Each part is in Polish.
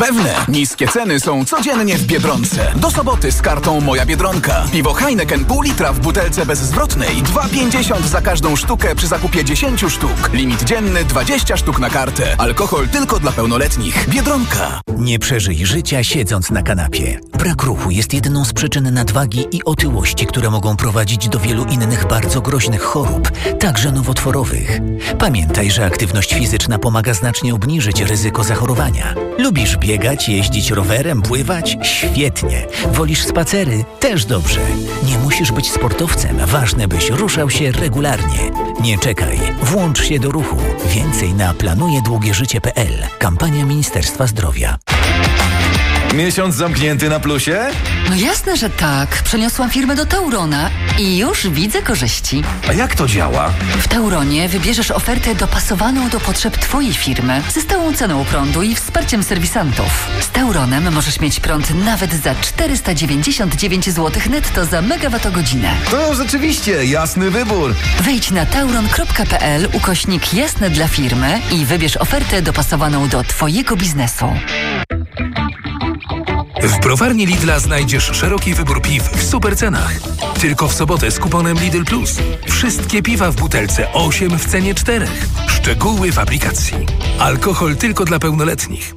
Pewne. Niskie ceny są codziennie w Biedronce. Do soboty z kartą Moja Biedronka. Piwo Heineken pół litra w butelce bezzwrotnej 2,50 za każdą sztukę przy zakupie 10 sztuk. Limit dzienny 20 sztuk na kartę. Alkohol tylko dla pełnoletnich. Biedronka. Nie przeżyj życia siedząc na kanapie. Brak ruchu jest jedną z przyczyn nadwagi i otyłości, które mogą prowadzić do wielu innych bardzo groźnych chorób, także nowotworowych. Pamiętaj, że aktywność fizyczna pomaga znacznie obniżyć ryzyko zachorowania. Lubisz biegać, jeździć rowerem, pływać? Świetnie. Wolisz spacery? Też dobrze. Nie musisz być sportowcem. Ważne, byś ruszał się regularnie. Nie czekaj. Włącz się do ruchu. Więcej na planujedługieżycie.pl. Kampania Ministerstwa Zdrowia. Miesiąc zamknięty na plusie? No jasne, że tak. Przeniosłam firmę do Taurona i już widzę korzyści. A jak to działa? W Tauronie wybierzesz ofertę dopasowaną do potrzeb Twojej firmy ze stałą ceną prądu i wsparciem serwisantów. Z Tauronem możesz mieć prąd nawet za 499 zł netto za megawattogodzinę. To rzeczywiście jasny wybór. Wejdź na tauron.pl/jasne dla firmy i wybierz ofertę dopasowaną do Twojego biznesu. W browarni Lidla znajdziesz szeroki wybór piw w super cenach. Tylko w sobotę z kuponem Lidl Plus. Wszystkie piwa w butelce 8 w cenie 4. Szczegóły w aplikacji. Alkohol tylko dla pełnoletnich.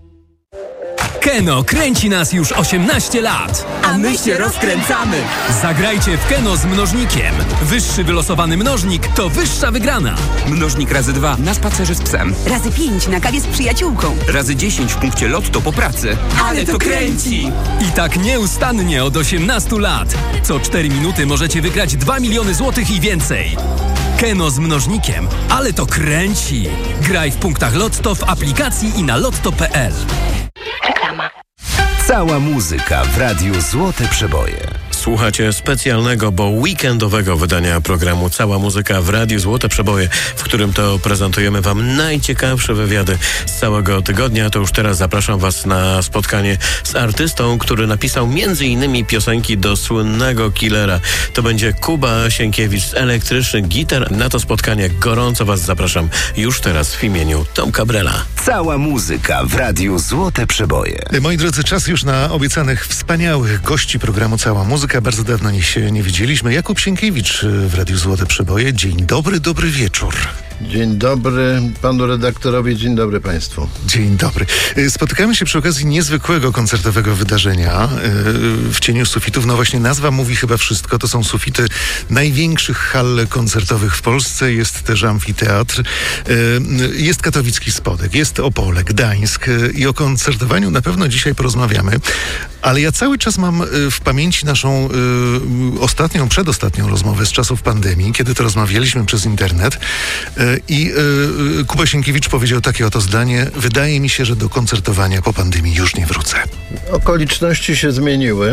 Keno kręci nas już 18 lat. A my się rozkręcamy. Zagrajcie w Keno z mnożnikiem. Wyższy wylosowany mnożnik to wyższa wygrana. Mnożnik razy 2 na spacerze z psem. Razy 5 na kawie z przyjaciółką. Razy 10 w punkcie Lotto po pracy. Ale to kręci! I tak nieustannie od 18 lat. Co 4 minuty możecie wygrać 2 miliony złotych i więcej. Keno z mnożnikiem. Ale to kręci. Graj w punktach Lotto w aplikacji i na lotto.pl. Reklama. Cała muzyka w Radiu Złote Przeboje. Słuchacie specjalnego, bo weekendowego wydania programu Cała Muzyka w Radiu Złote Przeboje, w którym to prezentujemy Wam najciekawsze wywiady z całego tygodnia. To już teraz zapraszam Was na spotkanie z artystą, który napisał m.in. piosenki do słynnego Killera. To będzie Kuba Sienkiewicz z Elektrycznych Gitar. Na to spotkanie gorąco Was zapraszam już teraz w imieniu Tomka Brela. Cała muzyka w Radiu Złote Przeboje. Moi drodzy, czas już na obiecanych wspaniałych gości programu Cała Muzyka. Bardzo dawno się nie widzieliśmy. Jakub Sienkiewicz w Radiu Złote Przeboje. Dzień dobry, dobry wieczór. Dzień dobry panu redaktorowi, dzień dobry państwu. Dzień dobry. Spotykamy się przy okazji niezwykłego koncertowego wydarzenia w cieniu sufitów. No właśnie nazwa mówi chyba wszystko. To są sufity największych hal koncertowych w Polsce. Jest też amfiteatr. Jest katowicki Spodek, jest Opole, Gdańsk i o koncertowaniu na pewno dzisiaj porozmawiamy. Ale ja cały czas mam w pamięci naszą przedostatnią rozmowę z czasów pandemii, kiedy to rozmawialiśmy przez internet. I Kuba Sienkiewicz powiedział takie oto zdanie: wydaje mi się, że do koncertowania po pandemii już nie wrócę. Okoliczności się zmieniły.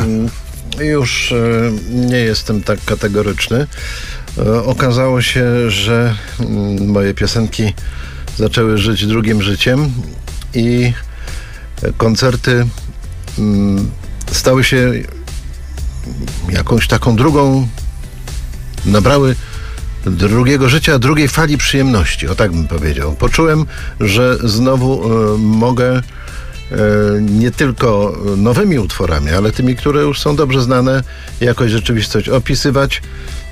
Już nie jestem tak kategoryczny. Okazało się, że moje piosenki zaczęły żyć drugim życiem i koncerty stały się jakąś taką nabrały drugiego życia, drugiej fali przyjemności, o tak bym powiedział. Poczułem, że znowu mogę nie tylko nowymi utworami, ale tymi, które już są dobrze znane, jakoś rzeczywistość opisywać.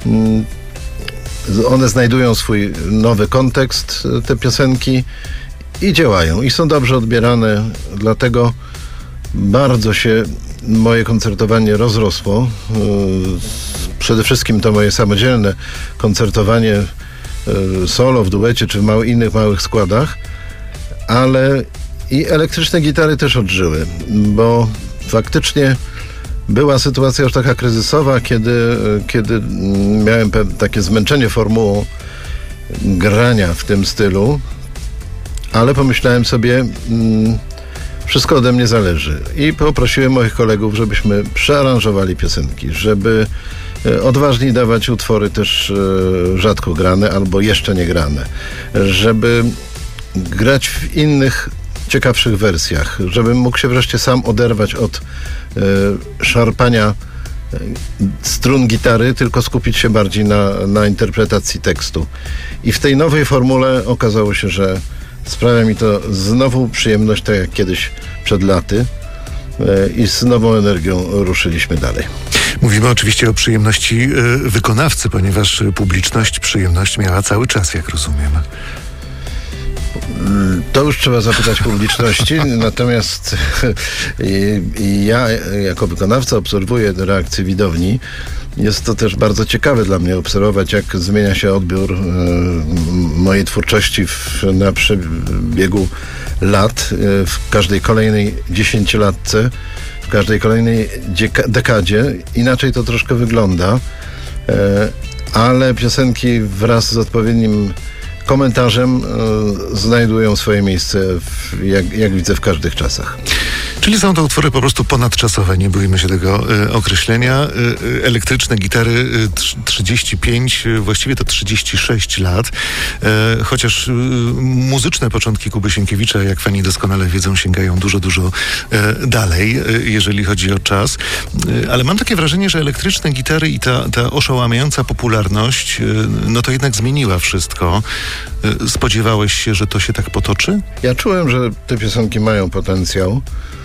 One znajdują swój nowy kontekst, te piosenki, i działają, i są dobrze odbierane, dlatego bardzo się moje koncertowanie rozrosło. Przede wszystkim to moje samodzielne koncertowanie solo, w duecie czy w innych małych składach, ale i elektryczne gitary też odżyły, bo faktycznie była sytuacja już taka kryzysowa, kiedy miałem takie zmęczenie formułą grania w tym stylu, ale pomyślałem sobie, wszystko ode mnie zależy, i poprosiłem moich kolegów, żebyśmy przearanżowali piosenki, żeby odważniej dawać utwory też rzadko grane albo jeszcze nie grane, żeby grać w innych, ciekawszych wersjach, żebym mógł się wreszcie sam oderwać od szarpania strun gitary, tylko skupić się bardziej na interpretacji tekstu. I w tej nowej formule okazało się, że sprawia mi to znowu przyjemność, tak jak kiedyś przed laty. I z nową energią ruszyliśmy dalej. Mówimy oczywiście o przyjemności wykonawcy, ponieważ publiczność przyjemność miała cały czas, jak rozumiem. To już trzeba zapytać publiczności, natomiast ja jako wykonawca obserwuję reakcję widowni. Jest to też bardzo ciekawe dla mnie obserwować, jak zmienia się odbiór mojej twórczości na przebiegu lat, w każdej kolejnej 10-latce, w każdej kolejnej dekadzie. Inaczej to troszkę wygląda, ale piosenki wraz z odpowiednim komentarzem znajdują swoje miejsce, jak widzę, w każdych czasach. Czyli są to utwory po prostu ponadczasowe, nie bójmy się tego określenia. Elektryczne gitary 35, właściwie to 36 lat. Chociaż muzyczne początki Kuby Sienkiewicza, jak fani doskonale wiedzą, sięgają dużo dalej, jeżeli chodzi o czas. Ale mam takie wrażenie, że elektryczne gitary i ta oszałamiająca popularność, no to jednak zmieniła wszystko. Spodziewałeś się, że to się tak potoczy? Ja czułem, że te piosenki mają potencjał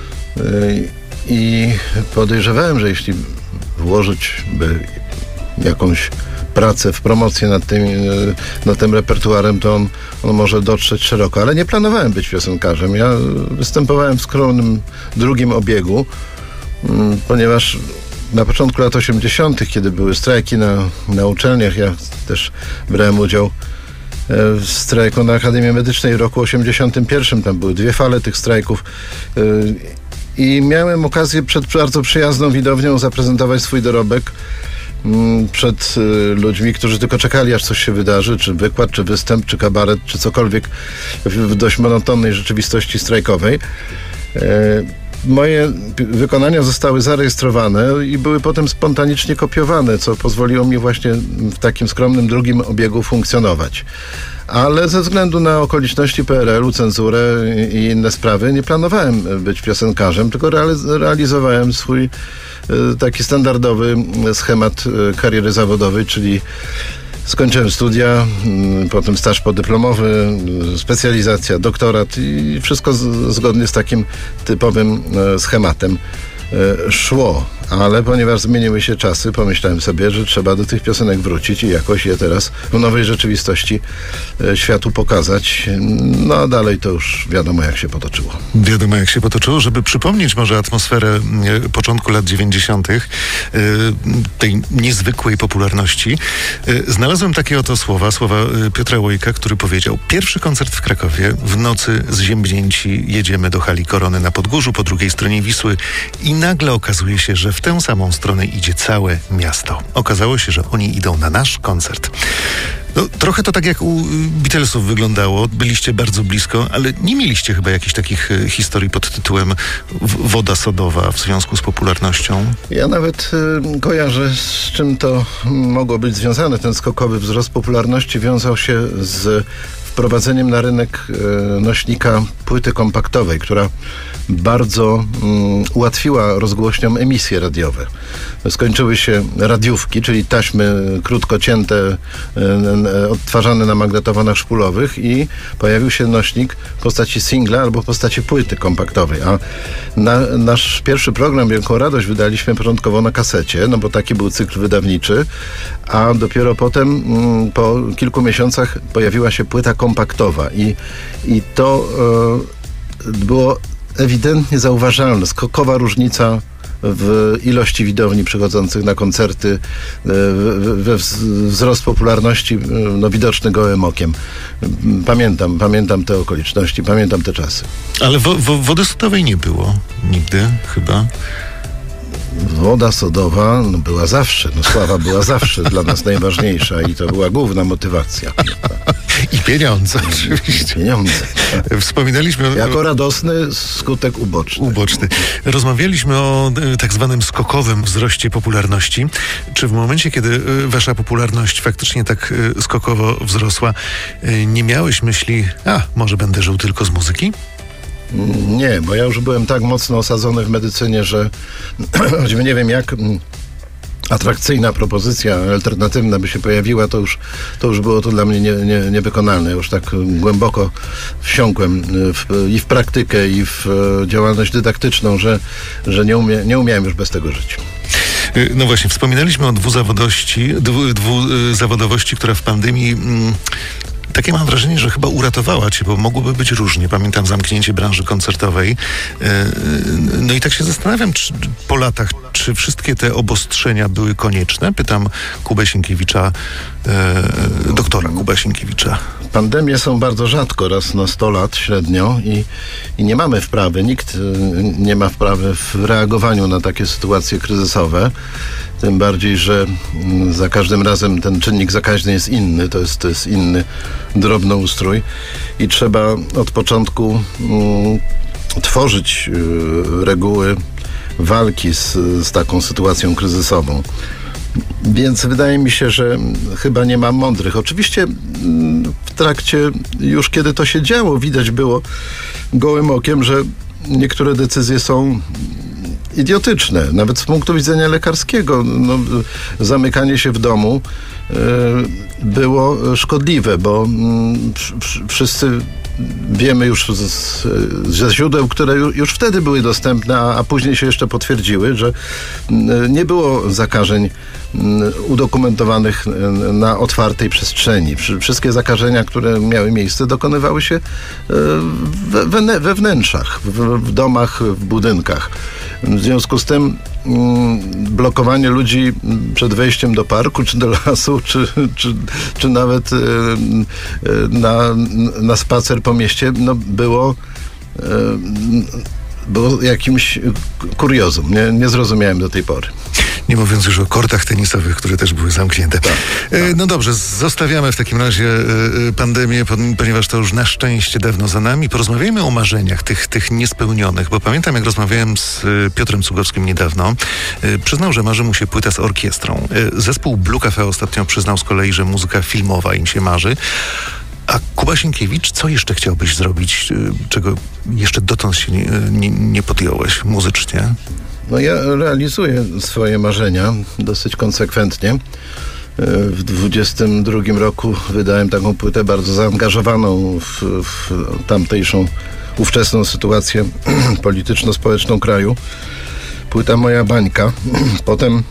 i podejrzewałem, że jeśli włożyć by jakąś pracę w promocję nad tym repertuarem, to on może dotrzeć szeroko. Ale nie planowałem być piosenkarzem. Ja występowałem w skromnym drugim obiegu, ponieważ na początku lat 80., kiedy były strajki na uczelniach, ja też brałem udział w strajku na Akademii Medycznej w roku 81. Tam były 2 fale tych strajków i miałem okazję przed bardzo przyjazną widownią zaprezentować swój dorobek przed ludźmi, którzy tylko czekali, aż coś się wydarzy, czy wykład, czy występ, czy kabaret, czy cokolwiek w dość monotonnej rzeczywistości strajkowej. Moje wykonania zostały zarejestrowane i były potem spontanicznie kopiowane, co pozwoliło mi właśnie w takim skromnym drugim obiegu funkcjonować. Ale ze względu na okoliczności PRL-u, cenzurę i inne sprawy nie planowałem być piosenkarzem, tylko realizowałem swój taki standardowy schemat kariery zawodowej, czyli skończyłem studia, potem staż podyplomowy, specjalizacja, doktorat i wszystko zgodnie z takim typowym schematem szło. Ale ponieważ zmieniły się czasy, pomyślałem sobie, że trzeba do tych piosenek wrócić i jakoś je teraz w nowej rzeczywistości światu pokazać. No a dalej to już wiadomo, jak się potoczyło. Wiadomo, jak się potoczyło. Żeby przypomnieć może atmosferę początku lat 90., tej niezwykłej popularności, znalazłem takie oto słowa Piotra Łojka, który powiedział: pierwszy koncert w Krakowie, w nocy zziębnięci jedziemy do hali Korony na Podgórzu, po drugiej stronie Wisły i nagle okazuje się, że w tę samą stronę idzie całe miasto. Okazało się, że oni idą na nasz koncert. No, trochę to tak jak u Beatlesów wyglądało. Byliście bardzo blisko, ale nie mieliście chyba jakichś takich historii pod tytułem woda sodowa w związku z popularnością? Ja nawet kojarzę, z czym to mogło być związane. Ten skokowy wzrost popularności wiązał się z wprowadzeniem na rynek nośnika płyty kompaktowej, która bardzo ułatwiła rozgłośniom emisje radiowe. Skończyły się radiówki, czyli taśmy krótko cięte, odtwarzane na magnetofonach szpulowych i pojawił się nośnik w postaci singla albo w postaci płyty kompaktowej. A nasz pierwszy program Wielką Radość wydaliśmy początkowo na kasecie, no bo taki był cykl wydawniczy, a dopiero potem po kilku miesiącach pojawiła się płyta kompaktowa i to było ewidentnie zauważalne, skokowa różnica w ilości widowni przychodzących na koncerty, wzrost popularności widoczny gołym okiem. Pamiętam te okoliczności, pamiętam te czasy. Ale wody sodowej nie było nigdy chyba? Woda sodowa była zawsze, sława była zawsze dla nas najważniejsza i to była główna motywacja. I pieniądze oczywiście. Pieniądze. Tak. Wspominaliśmy jako radosny skutek uboczny. Rozmawialiśmy o tak zwanym skokowym wzroście popularności. Czy w momencie, kiedy wasza popularność faktycznie tak skokowo wzrosła, nie miałeś myśli, może będę żył tylko z muzyki? Nie, bo ja już byłem tak mocno osadzony w medycynie, że choćby nie wiem jak atrakcyjna propozycja alternatywna by się pojawiła, to już było to dla mnie niewykonalne. Już tak głęboko wsiąkłem i w praktykę, i w działalność dydaktyczną, że nie umiałem już bez tego żyć. No właśnie, wspominaliśmy o dwuzawodowości, która w pandemii... Takie mam wrażenie, że chyba uratowała cię, bo mogłoby być różnie. Pamiętam zamknięcie branży koncertowej. No i tak się zastanawiam, czy po latach, czy wszystkie te obostrzenia były konieczne? Pytam Kubę Sienkiewicza, doktora Kubę Sienkiewicza. Pandemie są bardzo rzadko, raz na 100 lat średnio i nie mamy wprawy, nikt nie ma wprawy w reagowaniu na takie sytuacje kryzysowe. Tym bardziej, że za każdym razem ten czynnik zakaźny jest inny, to jest inny drobnoustrój i trzeba od początku tworzyć reguły walki z taką sytuacją kryzysową. Więc wydaje mi się, że chyba nie ma mądrych. Oczywiście w trakcie, już kiedy to się działo, widać było gołym okiem, że niektóre decyzje są idiotyczne, nawet z punktu widzenia lekarskiego. No, zamykanie się w domu było szkodliwe, bo wszyscy wiemy już ze źródeł, które już wtedy były dostępne, a później się jeszcze potwierdziły, że nie było zakażeń udokumentowanych na otwartej przestrzeni. Wszystkie zakażenia, które miały miejsce, dokonywały się we wnętrzach, w domach, w budynkach. W związku z tym blokowanie ludzi przed wejściem do parku, czy do lasu, czy nawet na spacer po mieście, no było jakimś kuriozum. Nie zrozumiałem do tej pory. Nie mówiąc już o kortach tenisowych, które też były zamknięte. Tak. No dobrze, zostawiamy w takim razie pandemię, ponieważ to już na szczęście dawno za nami. Porozmawiajmy o marzeniach, tych niespełnionych, bo pamiętam, jak rozmawiałem z Piotrem Cugowskim niedawno. Przyznał, że marzy mu się płyta z orkiestrą. Zespół Blue Cafe ostatnio przyznał z kolei, że muzyka filmowa im się marzy. A Kuba Sienkiewicz, co jeszcze chciałbyś zrobić, czego jeszcze dotąd się nie podjąłeś muzycznie? No ja realizuję swoje marzenia dosyć konsekwentnie. W 22 roku wydałem taką płytę bardzo zaangażowaną w tamtejszą ówczesną sytuację polityczno-społeczną kraju. Płyta Moja bańka. Potem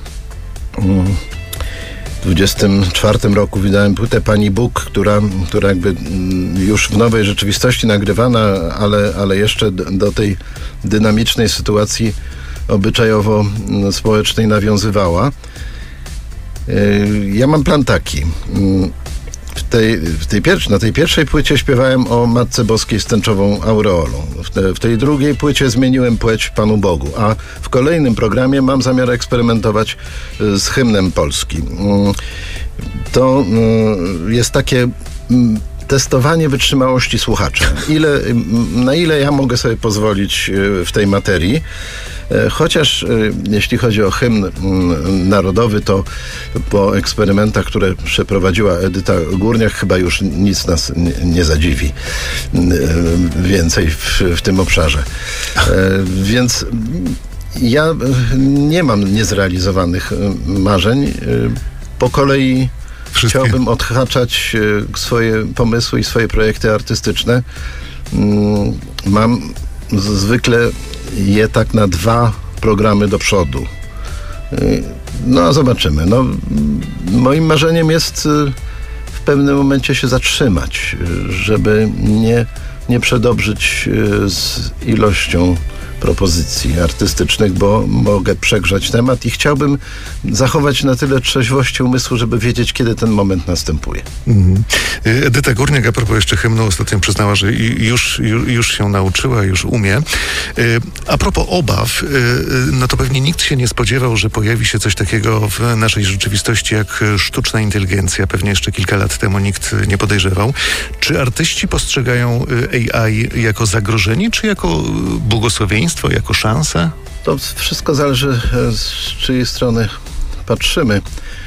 w 24 roku wydałem płytę Pani Bóg, która jakby już w nowej rzeczywistości nagrywana, ale jeszcze do tej dynamicznej sytuacji obyczajowo-społecznej nawiązywała. Ja mam plan taki. Na tej pierwszej płycie śpiewałem o Matce Boskiej z tęczową aureolą. W tej drugiej płycie zmieniłem płeć Panu Bogu, a w kolejnym programie mam zamiar eksperymentować z hymnem Polski. To jest takie testowanie wytrzymałości słuchacza. Na ile ja mogę sobie pozwolić w tej materii. Chociaż jeśli chodzi o hymn narodowy, to po eksperymentach, które przeprowadziła Edyta Górniak, chyba już nic nas nie zadziwi więcej w tym obszarze. Więc ja nie mam niezrealizowanych marzeń. Po kolei chciałbym odhaczać swoje pomysły i swoje projekty artystyczne. Mam zwykle je tak na 2 programy do przodu. No a zobaczymy. No, moim marzeniem jest w pewnym momencie się zatrzymać, żeby nie przedobrzyć z ilością propozycji artystycznych, bo mogę przegrzać temat i chciałbym zachować na tyle trzeźwości umysłu, żeby wiedzieć, kiedy ten moment następuje. Edyta Górniak, a propos jeszcze hymnu, ostatnio przyznała, że już się nauczyła, już umie. A propos obaw, no to pewnie nikt się nie spodziewał, że pojawi się coś takiego w naszej rzeczywistości jak sztuczna inteligencja. Pewnie jeszcze kilka lat temu nikt nie podejrzewał. Czy artyści postrzegają AI jako zagrożenie, czy jako błogosławieństwo, jako szansę? To wszystko zależy, z czyjej strony patrzymy.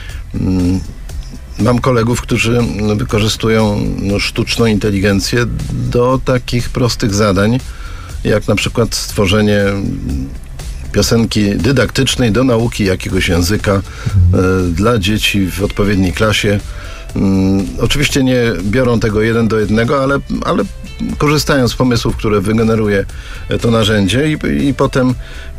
Mam kolegów, którzy wykorzystują sztuczną inteligencję do takich prostych zadań, jak na przykład stworzenie piosenki dydaktycznej do nauki jakiegoś języka dla dzieci w odpowiedniej klasie. Oczywiście nie biorą tego 1 do 1, ale korzystają z pomysłów, które wygeneruje to narzędzie i potem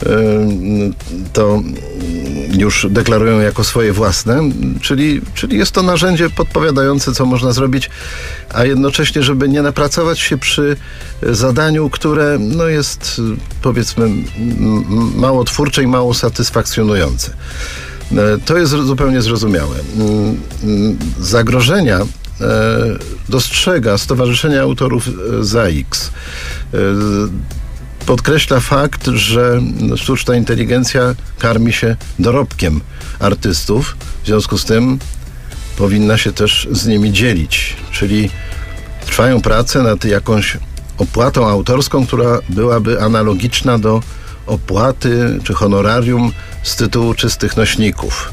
to już deklarują jako swoje własne, czyli jest to narzędzie podpowiadające, co można zrobić, a jednocześnie, żeby nie napracować się przy zadaniu, które jest, powiedzmy, mało twórcze i mało satysfakcjonujące. To jest zupełnie zrozumiałe. Zagrożenia dostrzega Stowarzyszenie Autorów ZAIKS. Podkreśla fakt, że sztuczna inteligencja karmi się dorobkiem artystów, w związku z tym powinna się też z nimi dzielić, czyli trwają prace nad jakąś opłatą autorską, która byłaby analogiczna do opłaty czy honorarium z tytułu czystych nośników.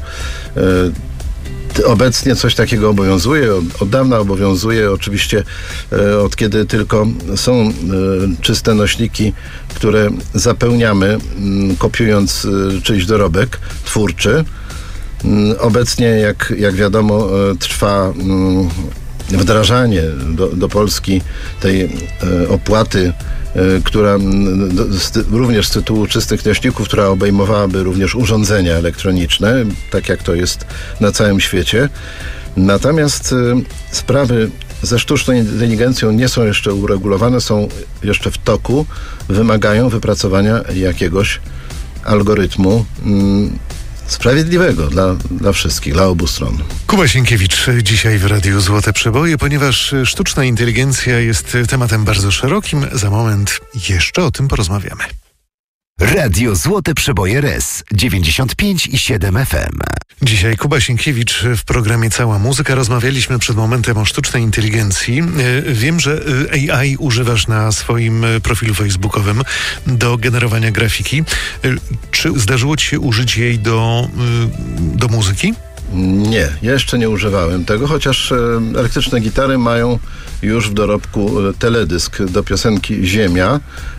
Obecnie coś takiego obowiązuje, od dawna obowiązuje, oczywiście od kiedy tylko są czyste nośniki, które zapełniamy, kopiując czyjś dorobek twórczy. Obecnie, jak wiadomo, trwa wdrażanie do Polski tej opłaty, która również z tytułu czystych nośników, która obejmowałaby również urządzenia elektroniczne, tak jak to jest na całym świecie. Natomiast sprawy ze sztuczną inteligencją nie są jeszcze uregulowane, są jeszcze w toku, wymagają wypracowania jakiegoś algorytmu sprawiedliwego dla wszystkich, dla obu stron. Kuba Sienkiewicz dzisiaj w Radiu Złote Przeboje, ponieważ sztuczna inteligencja jest tematem bardzo szerokim. Za moment jeszcze o tym porozmawiamy. Radio Złote Przeboje RS 95,7 FM. Dzisiaj Kuba Sienkiewicz w programie Cała Muzyka. Rozmawialiśmy przed momentem o sztucznej inteligencji. Wiem, że AI używasz na swoim profilu facebookowym do generowania grafiki. Czy zdarzyło ci się użyć jej do muzyki? Nie, jeszcze nie używałem tego, chociaż elektryczne gitary mają już w dorobku teledysk do piosenki Ziemia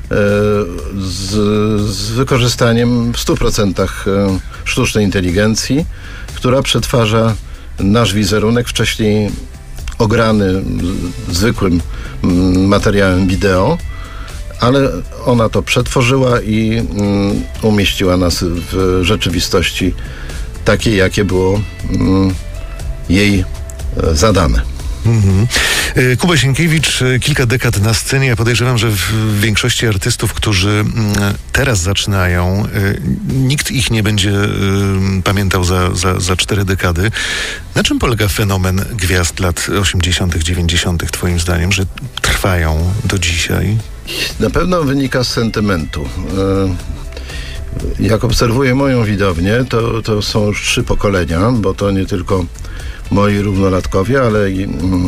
z wykorzystaniem w 100% sztucznej inteligencji, która przetwarza nasz wizerunek, wcześniej ograny zwykłym materiałem wideo, ale ona to przetworzyła i umieściła nas w rzeczywistości takiej, jakie było jej zadane. Kuba Sienkiewicz, kilka dekad na scenie. Ja podejrzewam, że w większości artystów, którzy teraz zaczynają, nikt ich nie będzie pamiętał za 4 dekady. Na czym polega fenomen gwiazd lat 80., 90. twoim zdaniem, że trwają do dzisiaj? Na pewno wynika z sentymentu. Jak obserwuję moją widownię, to są już 3 pokolenia, bo to nie tylko moi równolatkowie, ale i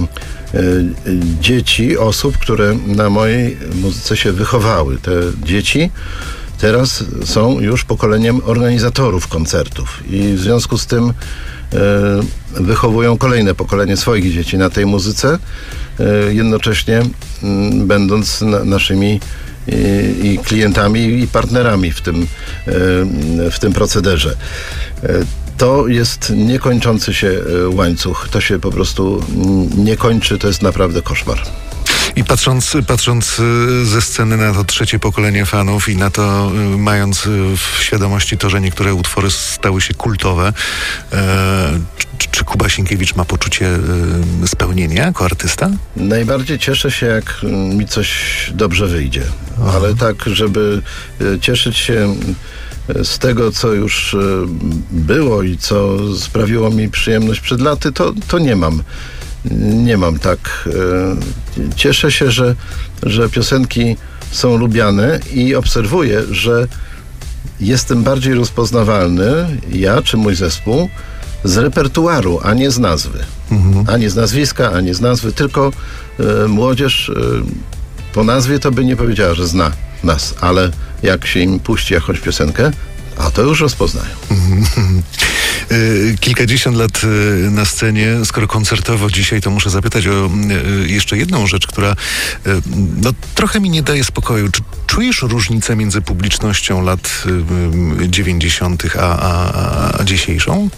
dzieci osób, które na mojej muzyce się wychowały. Te dzieci teraz są już pokoleniem organizatorów koncertów i w związku z tym wychowują kolejne pokolenie swoich dzieci na tej muzyce, jednocześnie będąc naszymi i klientami, i partnerami w tym procederze. To jest niekończący się łańcuch. To się po prostu nie kończy. To jest naprawdę koszmar. I patrząc ze sceny na to 3. pokolenie fanów i na to, mając w świadomości to, że niektóre utwory stały się kultowe, czy Kuba Sienkiewicz ma poczucie spełnienia jako artysta? Najbardziej cieszę się, jak mi coś dobrze wyjdzie. Ale tak, żeby cieszyć się z tego, co już było i co sprawiło mi przyjemność przed laty, to nie mam. Nie mam tak. Cieszę się, że piosenki są lubiane i obserwuję, że jestem bardziej rozpoznawalny, ja czy mój zespół, z repertuaru, a nie z nazwy. Ani z nazwiska, ani z nazwy, tylko młodzież po nazwie to by nie powiedziała, że zna nas, ale jak się im puści jakąś piosenkę, a to już rozpoznają. Kilkadziesiąt lat na scenie, skoro koncertowo dzisiaj, to muszę zapytać o jeszcze jedną rzecz, która trochę mi nie daje spokoju. Czy czujesz różnicę między publicznością lat 90. a dzisiejszą?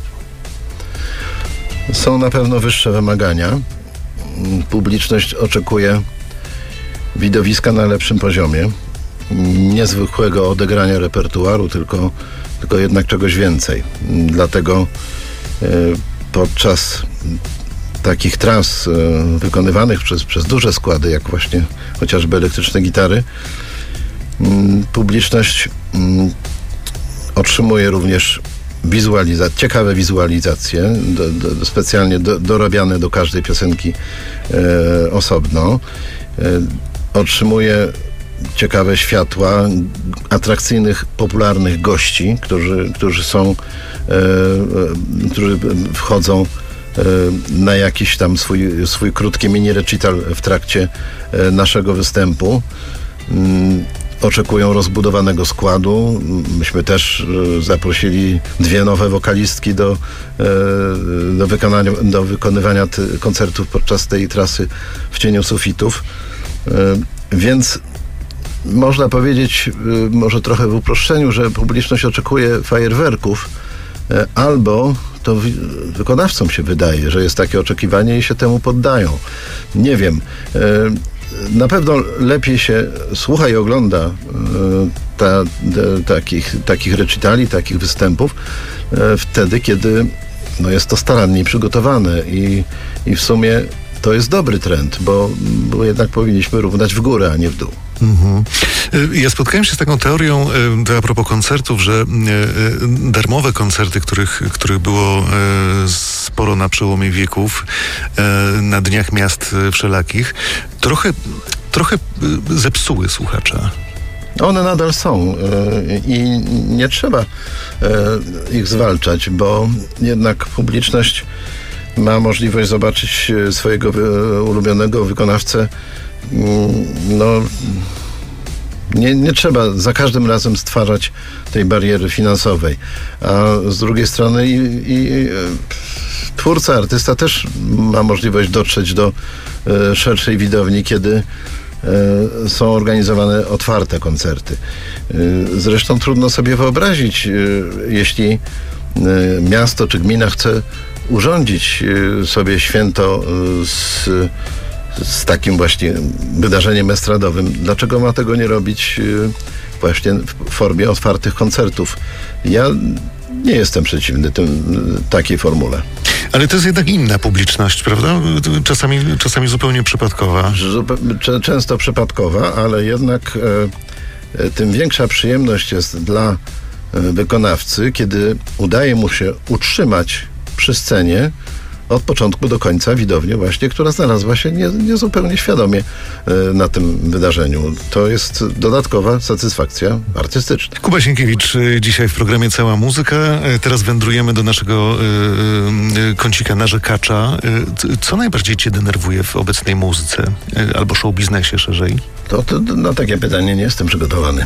Są na pewno wyższe wymagania. Publiczność oczekuje widowiska na lepszym poziomie. Niezwykłego odegrania repertuaru, tylko jednak czegoś więcej. Dlatego podczas takich tras wykonywanych przez duże składy, jak właśnie chociażby elektryczne gitary, publiczność otrzymuje również ciekawe wizualizacje, specjalnie dorobiane do każdej piosenki osobno. Otrzymuje ciekawe światła, atrakcyjnych, popularnych gości, którzy wchodzą na jakiś tam swój krótki mini recital w trakcie naszego występu. Oczekują rozbudowanego składu. Myśmy też zaprosili 2 nowe wokalistki do wykonywania koncertów podczas tej trasy w cieniu sufitów. Więc można powiedzieć, może trochę w uproszczeniu, że publiczność oczekuje fajerwerków, albo to wykonawcom się wydaje, że jest takie oczekiwanie i się temu poddają. Nie wiem. Na pewno lepiej się słucha i ogląda takich recitali, takich występów wtedy, kiedy jest to starannie przygotowane i w sumie to jest dobry trend, bo jednak powinniśmy równać w górę, a nie w dół. Mhm. Ja spotkałem się z taką teorią, a propos koncertów, że darmowe koncerty, których było sporo na przełomie wieków, na dniach miast wszelakich, trochę zepsuły słuchacza. One nadal są i nie trzeba ich zwalczać, bo jednak publiczność ma możliwość zobaczyć swojego ulubionego wykonawcę. Nie trzeba za każdym razem stwarzać tej bariery finansowej. A z drugiej strony i twórca, artysta też ma możliwość dotrzeć do szerszej widowni, kiedy są organizowane otwarte koncerty. Zresztą trudno sobie wyobrazić, jeśli miasto czy gmina chce urządzić sobie święto z takim właśnie wydarzeniem estradowym. Dlaczego ma tego nie robić właśnie w formie otwartych koncertów? Ja nie jestem przeciwny takiej formule. Ale to jest jednak inna publiczność, prawda? Czasami zupełnie przypadkowa. Często przypadkowa, ale jednak tym większa przyjemność jest dla wykonawcy, kiedy udaje mu się utrzymać przy scenie od początku do końca widownię właśnie, która znalazła się niezupełnie świadomie na tym wydarzeniu. To jest dodatkowa satysfakcja artystyczna. Kuba Sienkiewicz dzisiaj w programie Cała Muzyka. Teraz wędrujemy do naszego kącika narzekacza. Co najbardziej cię denerwuje w obecnej muzyce albo show biznesie szerzej? To na takie pytanie nie jestem przygotowany,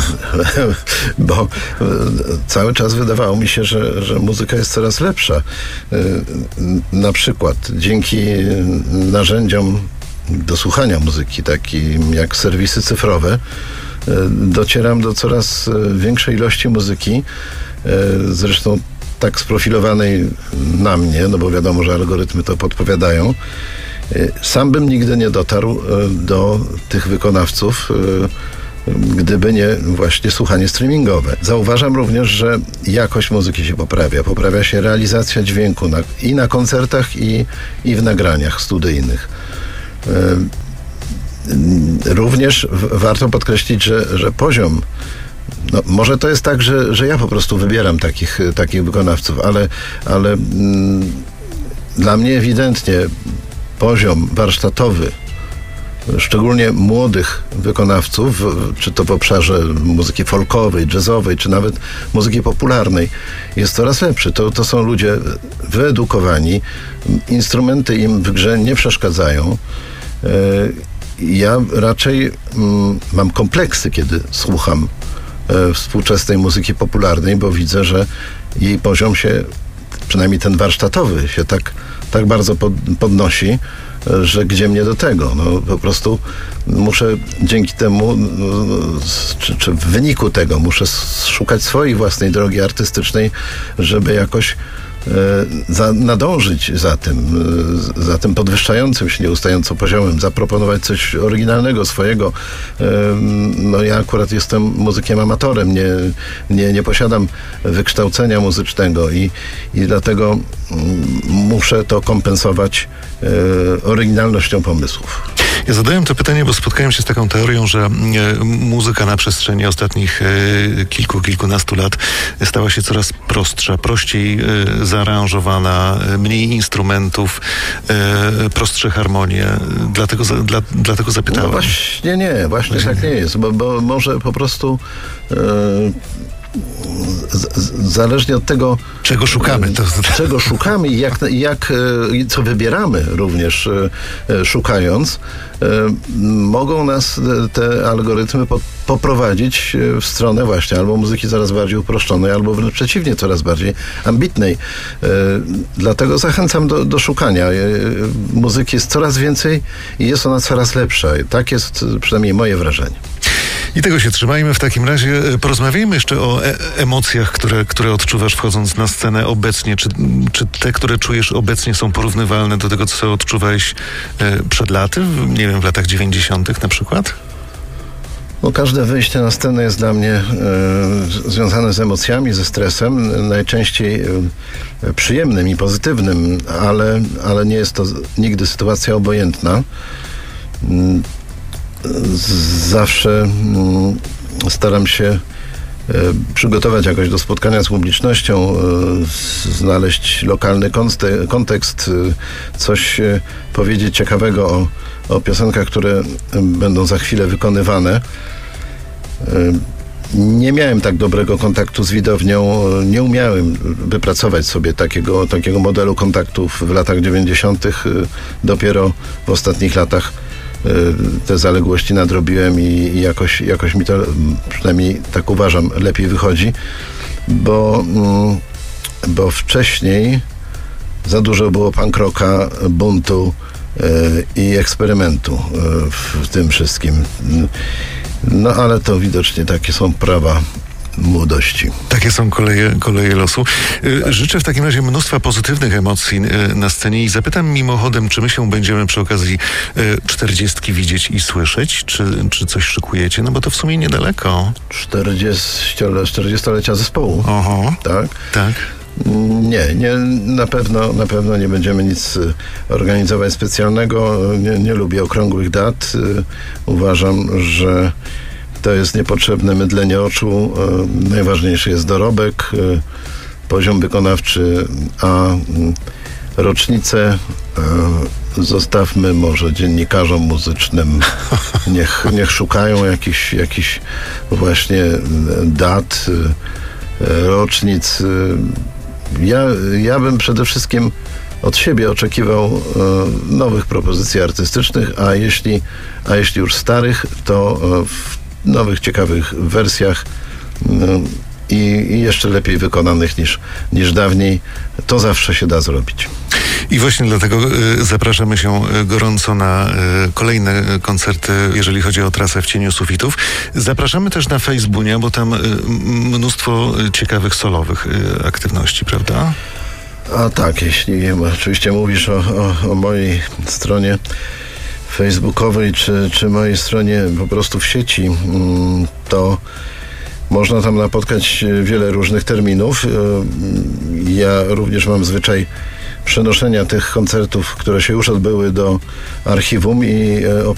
bo cały czas wydawało mi się, że muzyka jest coraz lepsza. Na przykład dzięki narzędziom do słuchania muzyki, takim jak serwisy cyfrowe, docieram do coraz większej ilości muzyki, zresztą tak sprofilowanej na mnie, no bo wiadomo, że algorytmy to podpowiadają. Sam bym nigdy nie dotarł do tych wykonawców, gdyby nie właśnie słuchanie streamingowe. Zauważam również, że jakość muzyki się poprawia się realizacja dźwięku i na koncertach, i w nagraniach studyjnych. Również warto podkreślić, że poziom, może to jest tak, że ja po prostu wybieram takich wykonawców, ale dla mnie ewidentnie poziom warsztatowy, szczególnie młodych wykonawców, czy to w obszarze muzyki folkowej, jazzowej, czy nawet muzyki popularnej, jest coraz lepszy. To są ludzie wyedukowani, instrumenty im w grze nie przeszkadzają. Ja raczej mam kompleksy, kiedy słucham współczesnej muzyki popularnej, bo widzę, że jej poziom się, przynajmniej ten warsztatowy, się tak bardzo podnosi, że gdzie mnie do tego. No, po prostu muszę dzięki temu, czy w wyniku tego muszę szukać swojej własnej drogi artystycznej, żeby jakoś nadążyć za tym podwyższającym się nieustająco poziomem, zaproponować coś oryginalnego, swojego. No ja akurat jestem muzykiem amatorem, nie posiadam wykształcenia muzycznego i dlatego muszę to kompensować oryginalnością pomysłów. Ja zadałem to pytanie, bo spotkałem się z taką teorią, że muzyka na przestrzeni ostatnich kilkunastu lat stała się coraz prostsza, prościej zaaranżowana, mniej instrumentów, prostsze harmonie. Dlatego zapytałem. No właśnie tak nie jest, bo może po prostu zależnie od tego, czego szukamy, i co wybieramy również szukając, mogą nas te algorytmy poprowadzić w stronę właśnie albo muzyki coraz bardziej uproszczonej, albo wręcz przeciwnie, coraz bardziej ambitnej. Dlatego zachęcam do szukania. Muzyki jest coraz więcej i jest ona coraz lepsza. Tak jest przynajmniej moje wrażenie. I tego się trzymajmy. W takim razie porozmawiajmy jeszcze o emocjach, które odczuwasz wchodząc na scenę obecnie. Czy te, które czujesz obecnie, są porównywalne do tego, co odczuwałeś przed laty? Nie wiem, w latach 90. na przykład? No, każde wyjście na scenę jest dla mnie związane z emocjami, ze stresem, najczęściej przyjemnym i pozytywnym, ale nie jest to nigdy sytuacja obojętna. Zawsze staram się przygotować jakoś do spotkania z publicznością, znaleźć lokalny kontekst, coś powiedzieć ciekawego o piosenkach, które będą za chwilę wykonywane. Nie miałem tak dobrego kontaktu z widownią, nie umiałem wypracować sobie takiego modelu kontaktów w latach 90. Dopiero w ostatnich latach te zaległości nadrobiłem i jakoś mi to, przynajmniej tak uważam, lepiej wychodzi, bo wcześniej za dużo było punk rocka, buntu i eksperymentu w tym wszystkim. No ale to widocznie takie są prawa młodości. Takie są koleje losu. Życzę w takim razie mnóstwa pozytywnych emocji na scenie i zapytam mimochodem, czy my się będziemy przy okazji 40 widzieć i słyszeć? Czy coś szykujecie? No bo to w sumie niedaleko. 40-lecia zespołu. Oho. Tak. Nie, na pewno nie będziemy nic organizować specjalnego. Nie lubię okrągłych dat. Uważam, że to jest niepotrzebne mydlenie oczu. Najważniejszy jest dorobek, poziom wykonawczy, a rocznicę zostawmy może dziennikarzom muzycznym. Niech szukają jakichś właśnie dat, rocznic. Ja bym przede wszystkim od siebie oczekiwał nowych propozycji artystycznych, a jeśli już starych, to w nowych, ciekawych wersjach i jeszcze lepiej wykonanych niż dawniej. To zawsze się da zrobić. I właśnie dlatego zapraszamy się gorąco na kolejne koncerty, jeżeli chodzi o trasę W cieniu sufitów. Zapraszamy też na Facebooka, bo tam mnóstwo ciekawych solowych aktywności, prawda? A tak, jeśli oczywiście mówisz o mojej stronie facebookowej, czy mojej stronie po prostu w sieci, to można tam napotkać wiele różnych terminów. Ja również mam zwyczaj przenoszenia tych koncertów, które się już odbyły, do archiwum i